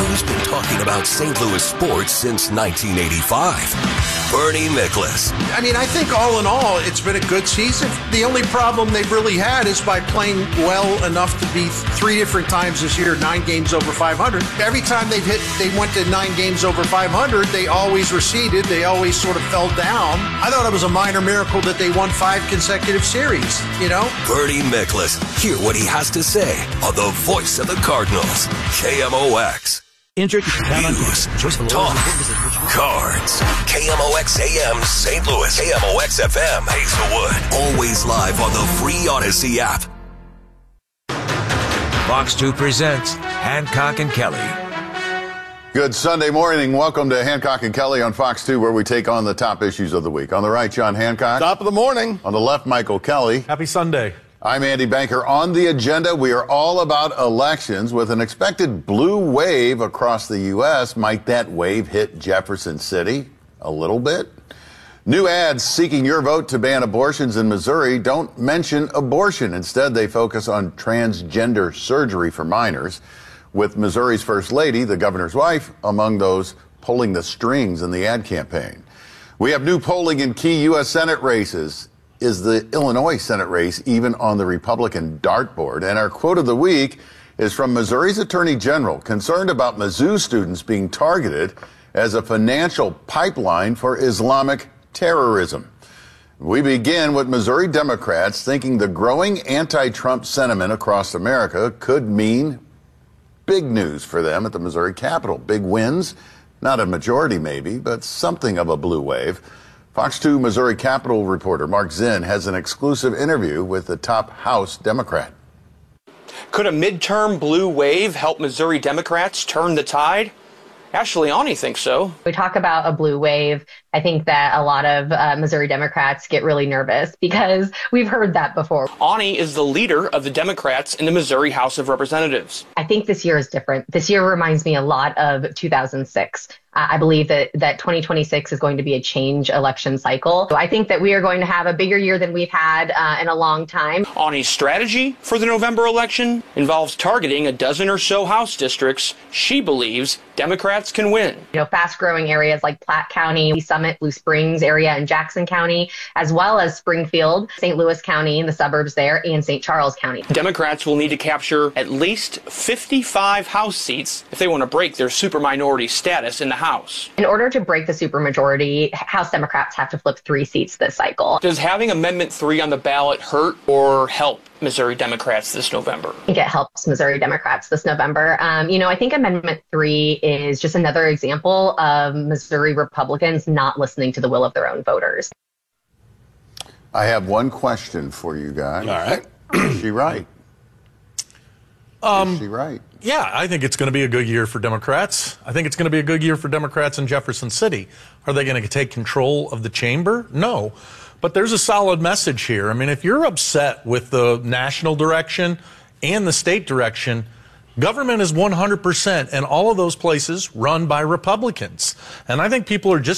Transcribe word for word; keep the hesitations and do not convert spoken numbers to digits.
who's been talking about Saint Louis sports since nineteen eighty-five. Bernie Miklasz. I mean, I think all in all, it's been a good season. The only problem they've really had is by playing well enough to be three different times this year, nine games over five hundred. Every time they've hit, they went to nine games over five hundred, they always receded. They always sort of fell down. I thought it was a minor miracle that they won five consecutive series, you know? Bernie Miklasz. Hear what he has to say on the voice of the Cardinals. K M O X. Injured. News, talk, cards. K M O X A M Saint Louis. K M O X F M Hazelwood. Always live on the free Odyssey app. Fox two presents Hancock and Kelly. Good Sunday morning. Welcome to Hancock and Kelly on Fox two, where we take on the top issues of the week. On the right, John Hancock. Top of the morning. On the left, Michael Kelly. Happy Sunday. I'm Andy Banker. On the agenda, we are all about elections. With an expected blue wave across the U S, might that wave hit Jefferson City? A little bit. New ads seeking your vote to ban abortions in Missouri don't mention abortion. Instead, they focus on transgender surgery for minors, with Missouri's First Lady, the governor's wife, among those pulling the strings in the ad campaign. We have new polling in key U S Senate races. Is the Illinois Senate race even on the Republican dartboard? And our quote of the week is from Missouri's Attorney General, concerned about Mizzou students being targeted as a financial pipeline for Islamic terrorism. We begin with Missouri Democrats thinking the growing anti-Trump sentiment across America could mean big news for them at the Missouri Capitol. Big wins, not a majority maybe, but something of a blue wave. Fox two Missouri Capitol reporter Mark Zinn has an exclusive interview with the top House Democrat. Could a midterm blue wave help Missouri Democrats turn the tide? Ashley Aune thinks so. We talk about a blue wave. I think that a lot of uh, Missouri Democrats get really nervous because we've heard that before. Aune is the leader of the Democrats in the Missouri House of Representatives. I think this year is different. This year reminds me a lot of two thousand six. Uh, I believe that, that twenty twenty-six is going to be a change election cycle. So I think that we are going to have a bigger year than we've had uh, in a long time. Aune's strategy for the November election involves targeting a dozen or so House districts she believes Democrats can win. You know, fast-growing areas like Platte County, Summit, Blue Springs area, and Jackson County, as well as Springfield, Saint Louis County, and the suburbs there, and Saint Charles County. Democrats will need to capture at least fifty-five House seats if they want to break their superminority status in the House. In order to break the supermajority, House Democrats have to flip three seats this cycle. Does having Amendment three on the ballot hurt or help Missouri Democrats this November? I think it helps Missouri Democrats this November. Um, you know, I think Amendment three is just another example of Missouri Republicans not listening to the will of their own voters. I have one question for you guys. All right. Is she right? Um, Is she right? Yeah, I think it's going to be a good year for Democrats. I think it's going to be a good year for Democrats in Jefferson City. Are they going to take control of the chamber? No. But there's a solid message here. I mean, if you're upset with the national direction and the state direction, government is one hundred percent in all of those places run by Republicans. And I think people are just